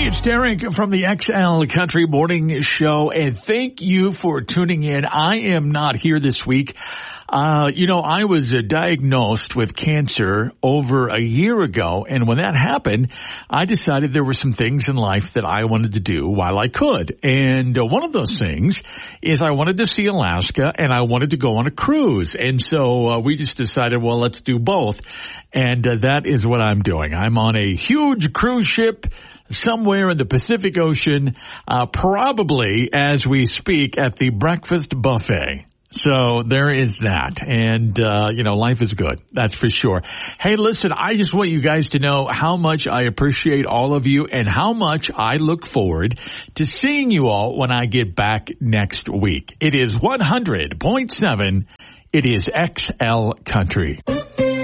it's Derek from the XL Country Morning Show, and thank you for tuning in. I am not here this week. I was diagnosed with cancer over a year ago, and when that happened, I decided there were some things in life that I wanted to do while I could. And one of those things is I wanted to see Alaska, and I wanted to go on a cruise. And so we just decided, well, let's do both. And that is what I'm doing. I'm on a huge cruise ship somewhere in the Pacific Ocean, probably as we speak at the breakfast buffet. So there is that. And, life is good. That's for sure. Hey, listen, I just want you guys to know how much I appreciate all of you and how much I look forward to seeing you all when I get back next week. It is 100.7. It is XL Country.